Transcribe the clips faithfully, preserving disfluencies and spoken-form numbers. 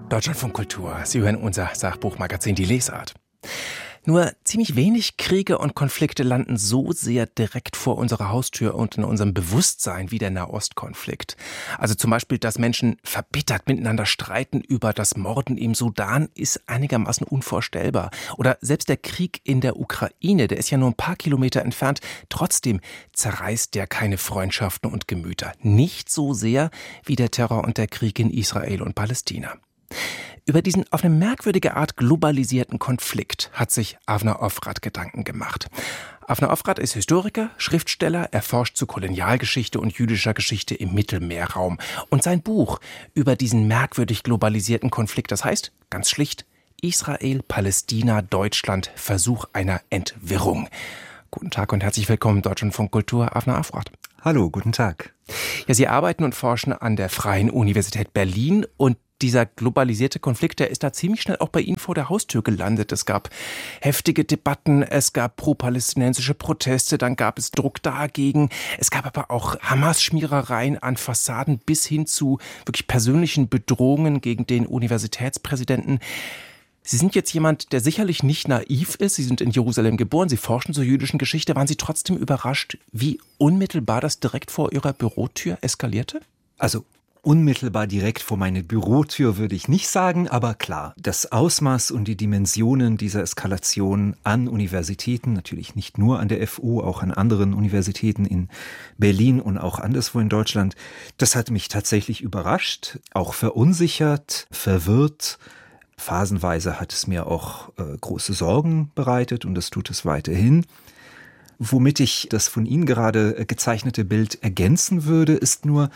Deutschlandfunk Kultur. Sie hören unser Sachbuchmagazin Die Lesart. Nur ziemlich wenig Kriege und Konflikte landen so sehr direkt vor unserer Haustür und in unserem Bewusstsein wie der Nahostkonflikt. Also zum Beispiel, dass Menschen verbittert miteinander streiten über das Morden im Sudan, ist einigermaßen unvorstellbar. Oder selbst der Krieg in der Ukraine, der ist ja nur ein paar Kilometer entfernt, trotzdem zerreißt der keine Freundschaften und Gemüter. Nicht so sehr wie der Terror und der Krieg in Israel und Palästina. Über diesen auf eine merkwürdige Art globalisierten Konflikt hat sich Avner Ofrat Gedanken gemacht. Avner Ofrat ist Historiker, Schriftsteller, er forscht zu Kolonialgeschichte und jüdischer Geschichte im Mittelmeerraum. Und sein Buch über diesen merkwürdig globalisierten Konflikt, das heißt ganz schlicht Israel, Palästina, Deutschland, Versuch einer Entwirrung. Guten Tag und herzlich willkommen, Deutschlandfunk Kultur, Avner Ofrat. Hallo, guten Tag. Ja, Sie arbeiten und forschen an der Freien Universität Berlin und dieser globalisierte Konflikt, der ist da ziemlich schnell auch bei Ihnen vor der Haustür gelandet. Es gab heftige Debatten, es gab pro-palästinensische Proteste, dann gab es Druck dagegen. Es gab aber auch Hamas-Schmierereien an Fassaden bis hin zu wirklich persönlichen Bedrohungen gegen den Universitätspräsidenten. Sie sind jetzt jemand, der sicherlich nicht naiv ist. Sie sind in Jerusalem geboren, Sie forschen zur jüdischen Geschichte. Waren Sie trotzdem überrascht, wie unmittelbar das direkt vor Ihrer Bürotür eskalierte? Also unmittelbar direkt vor meine Bürotür würde ich nicht sagen, aber klar, das Ausmaß und die Dimensionen dieser Eskalation an Universitäten, natürlich nicht nur an der F U, auch an anderen Universitäten in Berlin und auch anderswo in Deutschland, das hat mich tatsächlich überrascht, auch verunsichert, verwirrt. Phasenweise hat es mir auch äh, große Sorgen bereitet und das tut es weiterhin. Womit ich das von Ihnen gerade gezeichnete Bild ergänzen würde, ist nur,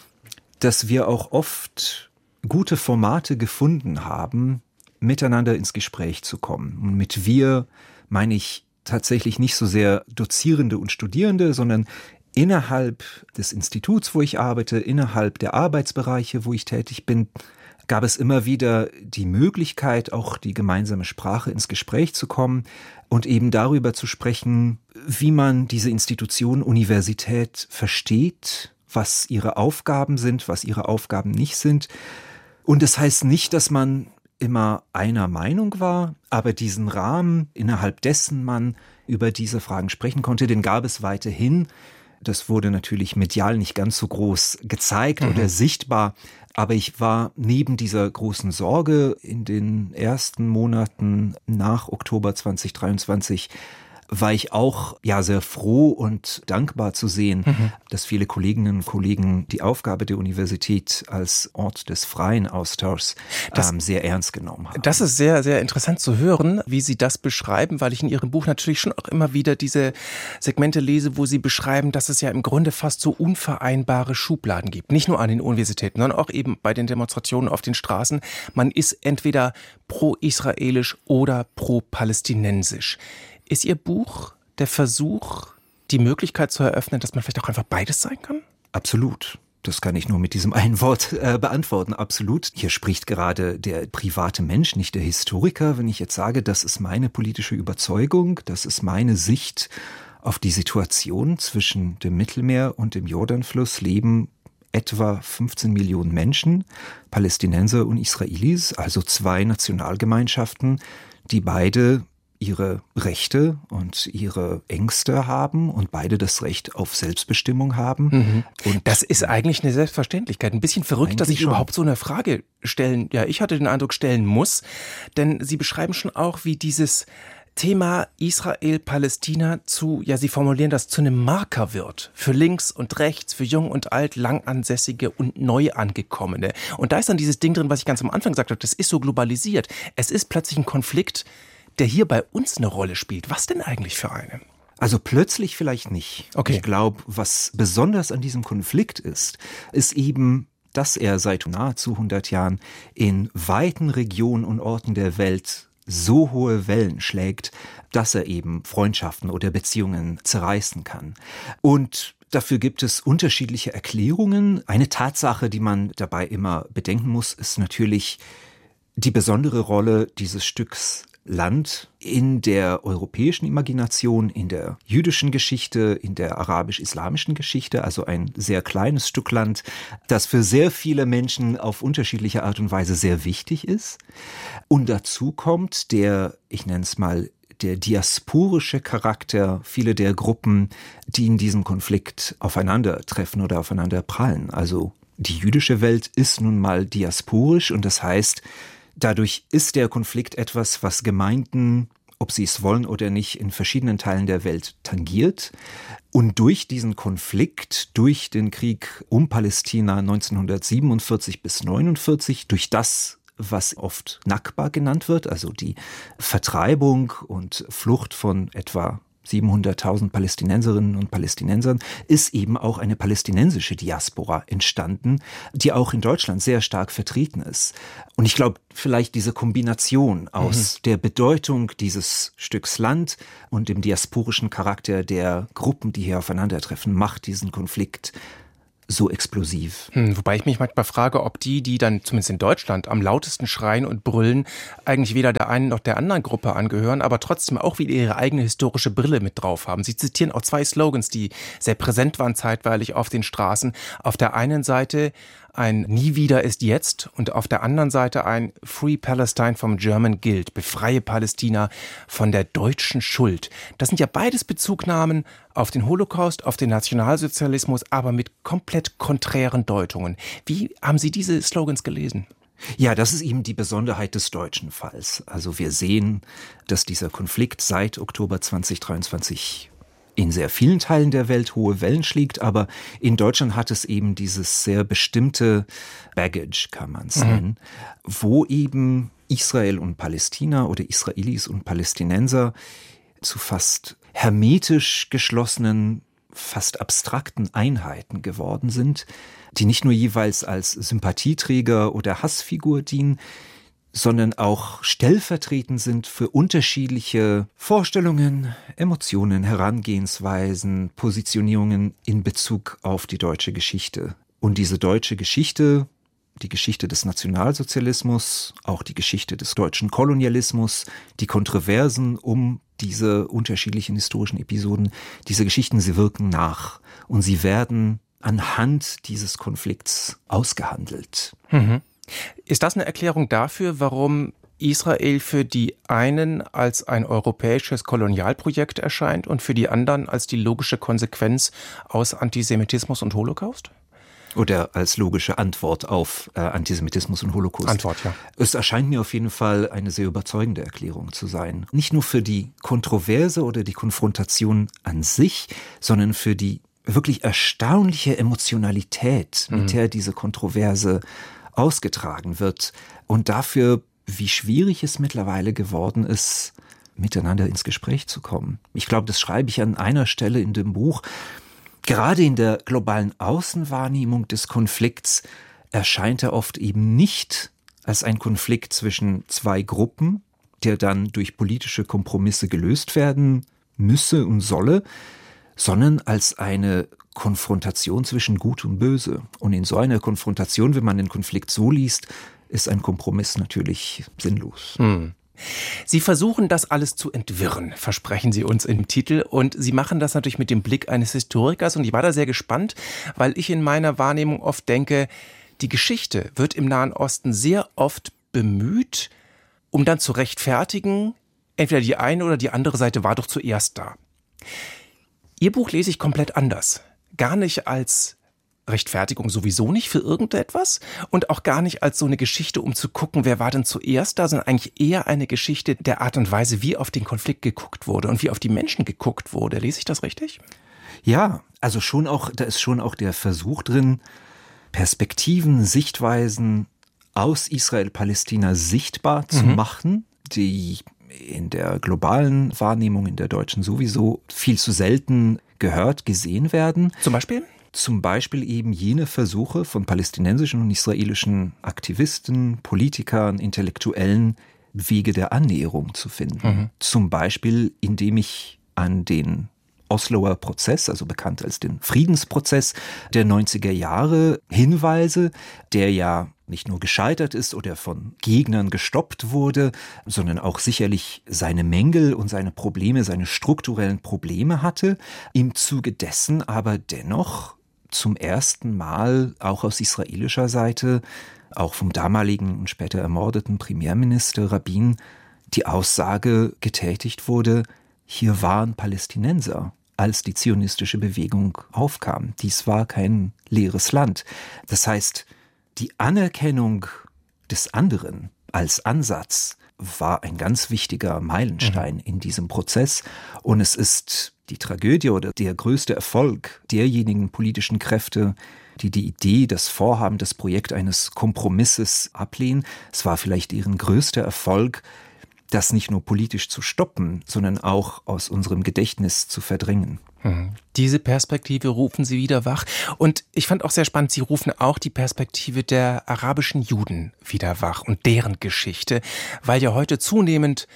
dass wir auch oft gute Formate gefunden haben, miteinander ins Gespräch zu kommen. Und mit wir meine ich tatsächlich nicht so sehr Dozierende und Studierende, sondern innerhalb des Instituts, wo ich arbeite, innerhalb der Arbeitsbereiche, wo ich tätig bin, gab es immer wieder die Möglichkeit, auch die gemeinsame Sprache ins Gespräch zu kommen und eben darüber zu sprechen, wie man diese Institution Universität versteht, was ihre Aufgaben sind, was ihre Aufgaben nicht sind. Und das heißt nicht, dass man immer einer Meinung war, aber diesen Rahmen, innerhalb dessen man über diese Fragen sprechen konnte, den gab es weiterhin. Das wurde natürlich medial nicht ganz so groß gezeigt mhm. oder sichtbar, aber ich war neben dieser großen Sorge in den ersten Monaten nach Oktober zweitausenddreiundzwanzig war ich auch ja sehr froh und dankbar zu sehen, mhm. dass viele Kolleginnen und Kollegen die Aufgabe der Universität als Ort des freien Austauschs das, ähm, sehr ernst genommen haben. Das ist sehr, sehr interessant zu hören, wie Sie das beschreiben, weil ich in Ihrem Buch natürlich schon auch immer wieder diese Segmente lese, wo Sie beschreiben, dass es ja im Grunde fast so unvereinbare Schubladen gibt. Nicht nur an den Universitäten, sondern auch eben bei den Demonstrationen auf den Straßen. Man ist entweder pro-israelisch oder pro-palästinensisch. Ist Ihr Buch der Versuch, die Möglichkeit zu eröffnen, dass man vielleicht auch einfach beides sein kann? Absolut. Das kann ich nur mit diesem einen Wort äh, beantworten. Absolut. Hier spricht gerade der private Mensch, nicht der Historiker. Wenn ich jetzt sage, das ist meine politische Überzeugung, das ist meine Sicht auf die Situation zwischen dem Mittelmeer und dem Jordanfluss, leben etwa fünfzehn Millionen Menschen, Palästinenser und Israelis, also zwei Nationalgemeinschaften, die beide ihre Rechte und ihre Ängste haben und beide das Recht auf Selbstbestimmung haben. Mhm. Und das ist eigentlich eine Selbstverständlichkeit. Ein bisschen verrückt, dass ich schon. überhaupt so eine Frage stellen, ja, ich hatte den Eindruck, stellen muss. Denn Sie beschreiben schon auch, wie dieses Thema Israel-Palästina zu, ja, Sie formulieren das, zu einem Marker wird. Für links und rechts, für jung und alt, Langansässige und Neuangekommene. Und da ist dann dieses Ding drin, was ich ganz am Anfang gesagt habe, das ist so globalisiert. Es ist plötzlich ein Konflikt, der hier bei uns eine Rolle spielt. Was denn eigentlich für eine? Also plötzlich vielleicht nicht. Okay. Ich glaube, was besonders an diesem Konflikt ist, ist eben, dass er seit nahezu hundert Jahren in weiten Regionen und Orten der Welt so hohe Wellen schlägt, dass er eben Freundschaften oder Beziehungen zerreißen kann. Und dafür gibt es unterschiedliche Erklärungen. Eine Tatsache, die man dabei immer bedenken muss, ist natürlich die besondere Rolle dieses Stücks Land in der europäischen Imagination, in der jüdischen Geschichte, in der arabisch-islamischen Geschichte, also ein sehr kleines Stück Land, das für sehr viele Menschen auf unterschiedliche Art und Weise sehr wichtig ist. Und dazu kommt der, ich nenne es mal, der diasporische Charakter vieler der Gruppen, die in diesem Konflikt aufeinandertreffen oder aufeinander prallen. Also die jüdische Welt ist nun mal diasporisch und das heißt, dadurch ist der Konflikt etwas, was Gemeinden, ob sie es wollen oder nicht, in verschiedenen Teilen der Welt tangiert. Und durch diesen Konflikt, durch den Krieg um Palästina neunzehnhundertsiebenundvierzig bis neunundvierzig, durch das, was oft Nakba genannt wird, also die Vertreibung und Flucht von etwa siebenhunderttausend Palästinenserinnen und Palästinensern, ist eben auch eine palästinensische Diaspora entstanden, die auch in Deutschland sehr stark vertreten ist. Und ich glaube, vielleicht diese Kombination aus mhm. der Bedeutung dieses Stücks Land und dem diasporischen Charakter der Gruppen, die hier aufeinandertreffen, macht diesen Konflikt so explosiv. Hm, wobei ich mich manchmal frage, ob die, die dann zumindest in Deutschland am lautesten schreien und brüllen, eigentlich weder der einen noch der anderen Gruppe angehören, aber trotzdem auch wieder ihre eigene historische Brille mit drauf haben. Sie zitieren auch zwei Slogans, die sehr präsent waren zeitweilig auf den Straßen. Auf der einen Seite ein Nie wieder ist jetzt und auf der anderen Seite ein Free Palestine from German Guilt, befreie Palästina von der deutschen Schuld. Das sind ja beides Bezugnahmen auf den Holocaust, auf den Nationalsozialismus, aber mit komplett konträren Deutungen. Wie haben Sie diese Slogans gelesen? Ja, das ist eben die Besonderheit des deutschen Falls. Also wir sehen, dass dieser Konflikt seit Oktober zweitausenddreiundzwanzig in sehr vielen Teilen der Welt hohe Wellen schlägt, aber in Deutschland hat es eben dieses sehr bestimmte Baggage, kann man es mhm. nennen, wo eben Israel und Palästina oder Israelis und Palästinenser zu fast hermetisch geschlossenen, fast abstrakten Einheiten geworden sind, die nicht nur jeweils als Sympathieträger oder Hassfigur dienen, sondern auch stellvertretend sind für unterschiedliche Vorstellungen, Emotionen, Herangehensweisen, Positionierungen in Bezug auf die deutsche Geschichte. Und diese deutsche Geschichte, die Geschichte des Nationalsozialismus, auch die Geschichte des deutschen Kolonialismus, die Kontroversen um diese unterschiedlichen historischen Episoden, diese Geschichten, sie wirken nach und sie werden anhand dieses Konflikts ausgehandelt. Mhm. Ist das eine Erklärung dafür, warum Israel für die einen als ein europäisches Kolonialprojekt erscheint und für die anderen als die logische Konsequenz aus Antisemitismus und Holocaust? Oder als logische Antwort auf äh, Antisemitismus und Holocaust. Antwort, ja. Es erscheint mir auf jeden Fall eine sehr überzeugende Erklärung zu sein. Nicht nur für die Kontroverse oder die Konfrontation an sich, sondern für die wirklich erstaunliche Emotionalität, mit mhm. der diese Kontroverse ausgetragen wird und dafür, wie schwierig es mittlerweile geworden ist, miteinander ins Gespräch zu kommen. Ich glaube, das schreibe ich an einer Stelle in dem Buch. Gerade in der globalen Außenwahrnehmung des Konflikts erscheint er oft eben nicht als ein Konflikt zwischen zwei Gruppen, der dann durch politische Kompromisse gelöst werden müsse und solle, sondern als eine Konfrontation zwischen Gut und Böse. Und in so einer Konfrontation, wenn man den Konflikt so liest, ist ein Kompromiss natürlich sinnlos. Hm. Sie versuchen das alles zu entwirren, versprechen Sie uns im Titel. Und Sie machen das natürlich mit dem Blick eines Historikers. Und ich war da sehr gespannt, weil ich in meiner Wahrnehmung oft denke, die Geschichte wird im Nahen Osten sehr oft bemüht, um dann zu rechtfertigen, entweder die eine oder die andere Seite war doch zuerst da. Ihr Buch lese ich komplett anders. Gar nicht als Rechtfertigung sowieso nicht für irgendetwas und auch gar nicht als so eine Geschichte, um zu gucken, wer war denn zuerst da, sondern eigentlich eher eine Geschichte der Art und Weise, wie auf den Konflikt geguckt wurde und wie auf die Menschen geguckt wurde. Lese ich das richtig? Ja, also schon auch, da ist schon auch der Versuch drin, Perspektiven, Sichtweisen aus Israel-Palästina sichtbar zu mhm. machen, die in der globalen Wahrnehmung, in der deutschen sowieso, viel zu selten gehört, gesehen werden. Zum Beispiel? Zum Beispiel eben jene Versuche von palästinensischen und israelischen Aktivisten, Politikern, Intellektuellen, Wege der Annäherung zu finden. Mhm. Zum Beispiel, indem ich an den Osloer Prozess, also bekannt als den Friedensprozess der neunziger Jahre, hinweise, der ja nicht nur gescheitert ist oder von Gegnern gestoppt wurde, sondern auch sicherlich seine Mängel und seine Probleme, seine strukturellen Probleme hatte, im Zuge dessen aber dennoch zum ersten Mal auch aus israelischer Seite, auch vom damaligen und später ermordeten Premierminister Rabin, die Aussage getätigt wurde, hier waren Palästinenser, als die zionistische Bewegung aufkam. Dies war kein leeres Land. Das heißt, die Anerkennung des anderen als Ansatz war ein ganz wichtiger Meilenstein mhm. in diesem Prozess. Und es ist die Tragödie oder der größte Erfolg derjenigen politischen Kräfte, die die Idee, das Vorhaben, das Projekt eines Kompromisses ablehnen. Es war vielleicht ihren größter Erfolg, das nicht nur politisch zu stoppen, sondern auch aus unserem Gedächtnis zu verdrängen. Diese Perspektive rufen Sie wieder wach. Und ich fand auch sehr spannend, Sie rufen auch die Perspektive der arabischen Juden wieder wach und deren Geschichte, weil ja heute zunehmend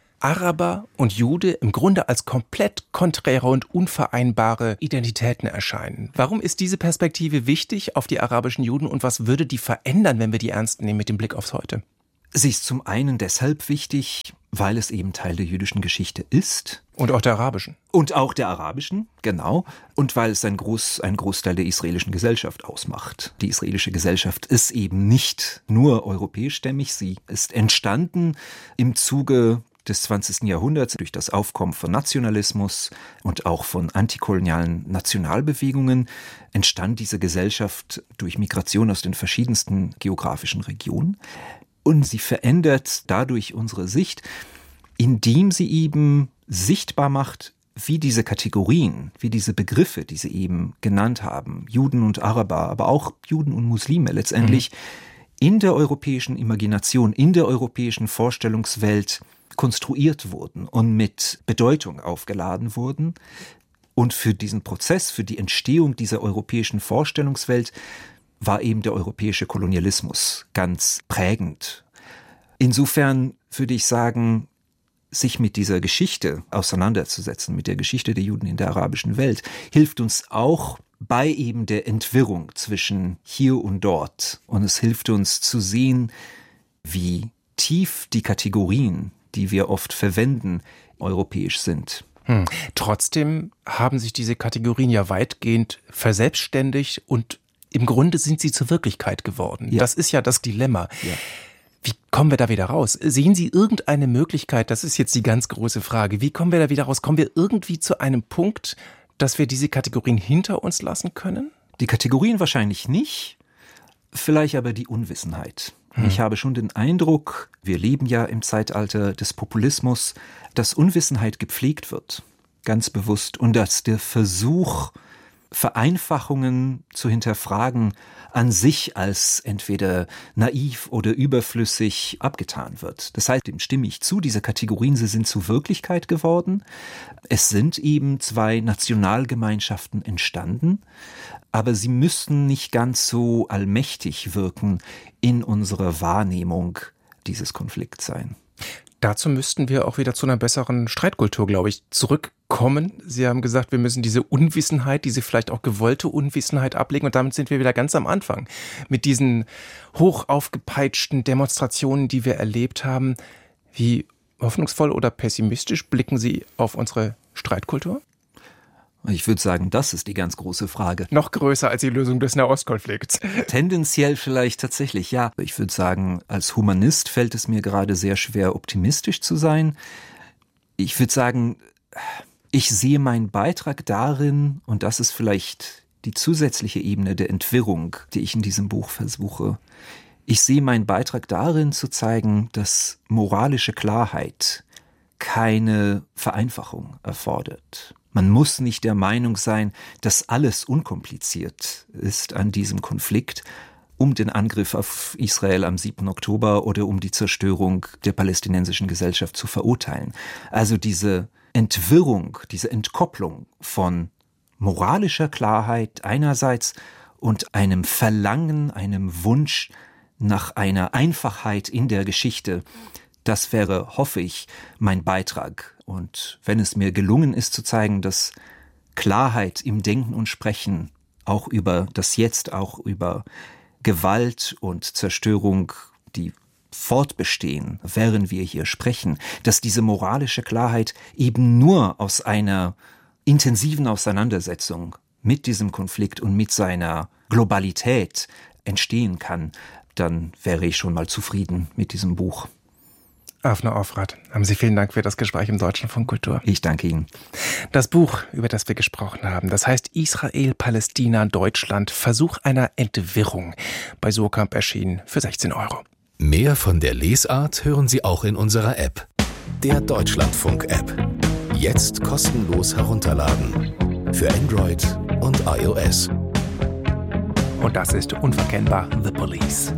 Araber und Jude im Grunde als komplett konträre und unvereinbare Identitäten erscheinen. Warum ist diese Perspektive wichtig auf die arabischen Juden und was würde die verändern, wenn wir die ernst nehmen mit dem Blick aufs Heute? Sie ist zum einen deshalb wichtig, weil es eben Teil der jüdischen Geschichte ist. Und auch der arabischen. Und auch der arabischen, genau. Und weil es ein, Groß, ein Großteil der israelischen Gesellschaft ausmacht. Die israelische Gesellschaft ist eben nicht nur europäischstämmig, sie ist entstanden im Zuge des zwanzigsten Jahrhunderts durch das Aufkommen von Nationalismus und auch von antikolonialen Nationalbewegungen entstand diese Gesellschaft durch Migration aus den verschiedensten geografischen Regionen. Und sie verändert dadurch unsere Sicht, indem sie eben sichtbar macht, wie diese Kategorien, wie diese Begriffe, die Sie eben genannt haben, Juden und Araber, aber auch Juden und Muslime letztendlich, mhm. in der europäischen Imagination, in der europäischen Vorstellungswelt konstruiert wurden und mit Bedeutung aufgeladen wurden. Und für diesen Prozess, für die Entstehung dieser europäischen Vorstellungswelt war eben der europäische Kolonialismus ganz prägend. Insofern würde ich sagen, sich mit dieser Geschichte auseinanderzusetzen, mit der Geschichte der Juden in der arabischen Welt, hilft uns auch bei eben der Entwirrung zwischen hier und dort. Und es hilft uns zu sehen, wie tief die Kategorien, die wir oft verwenden, europäisch sind. Hm. Trotzdem haben sich diese Kategorien ja weitgehend verselbstständigt und im Grunde sind sie zur Wirklichkeit geworden. Ja. Das ist ja das Dilemma. Ja. Wie kommen wir da wieder raus? Sehen Sie irgendeine Möglichkeit, das ist jetzt die ganz große Frage, wie kommen wir da wieder raus? Kommen wir irgendwie zu einem Punkt, dass wir diese Kategorien hinter uns lassen können? Die Kategorien wahrscheinlich nicht, vielleicht aber die Unwissenheit. Hm. Ich habe schon den Eindruck, wir leben ja im Zeitalter des Populismus, dass Unwissenheit gepflegt wird, ganz bewusst, und dass der Versuch, Vereinfachungen zu hinterfragen, an sich als entweder naiv oder überflüssig abgetan wird. Das heißt, dem stimme ich zu, diese Kategorien, sie sind zu Wirklichkeit geworden. Es sind eben zwei Nationalgemeinschaften entstanden, aber sie müssen nicht ganz so allmächtig wirken in unserer Wahrnehmung dieses Konflikts sein. Dazu müssten wir auch wieder zu einer besseren Streitkultur, glaube ich, zurückkommen. Sie haben gesagt, wir müssen diese Unwissenheit, diese vielleicht auch gewollte Unwissenheit ablegen. Und damit sind wir wieder ganz am Anfang. Mit diesen hoch aufgepeitschten Demonstrationen, die wir erlebt haben. Wie hoffnungsvoll oder pessimistisch blicken Sie auf unsere Streitkultur? Ich würde sagen, das ist die ganz große Frage. Noch größer als die Lösung des Nahostkonflikts. Tendenziell vielleicht tatsächlich, ja. Ich würde sagen, als Humanist fällt es mir gerade sehr schwer, optimistisch zu sein. Ich würde sagen, ich sehe meinen Beitrag darin, und das ist vielleicht die zusätzliche Ebene der Entwirrung, die ich in diesem Buch versuche. Ich sehe meinen Beitrag darin, zu zeigen, dass moralische Klarheit keine Vereinfachung erfordert. Man muss nicht der Meinung sein, dass alles unkompliziert ist an diesem Konflikt, um den Angriff auf Israel am siebten Oktober oder um die Zerstörung der palästinensischen Gesellschaft zu verurteilen. Also diese Entwirrung, diese Entkopplung von moralischer Klarheit einerseits und einem Verlangen, einem Wunsch nach einer Einfachheit in der Geschichte, das wäre, hoffe ich, mein Beitrag. Und wenn es mir gelungen ist zu zeigen, dass Klarheit im Denken und Sprechen, auch über das Jetzt, auch über Gewalt und Zerstörung, die fortbestehen, während wir hier sprechen, dass diese moralische Klarheit eben nur aus einer intensiven Auseinandersetzung mit diesem Konflikt und mit seiner Globalität entstehen kann, dann wäre ich schon mal zufrieden mit diesem Buch. Avner Ofrat, haben Sie vielen Dank für das Gespräch im Deutschlandfunk Kultur. Ich danke Ihnen. Das Buch, über das wir gesprochen haben, das heißt Israel, Palästina, Deutschland, Versuch einer Entwirrung. Bei Surkamp erschienen für sechzehn Euro. Mehr von der Lesart hören Sie auch in unserer App, der Deutschlandfunk-App. Jetzt kostenlos herunterladen. Für Android und iOS. Und das ist unverkennbar The Police.